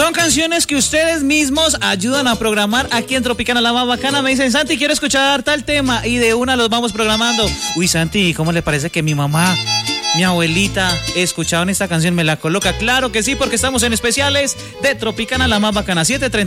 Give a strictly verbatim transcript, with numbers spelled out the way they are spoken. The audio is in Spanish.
Son canciones que ustedes mismos ayudan a programar aquí en Tropicana La Más Bacana. Me dicen, Santi, quiero escuchar tal tema, y de una los vamos programando. Uy, Santi, ¿cómo le parece que mi mamá, mi abuelita, escuchaban esta canción, me la coloca? Claro que sí, porque estamos en especiales de Tropicana La Más Bacana. siete treinta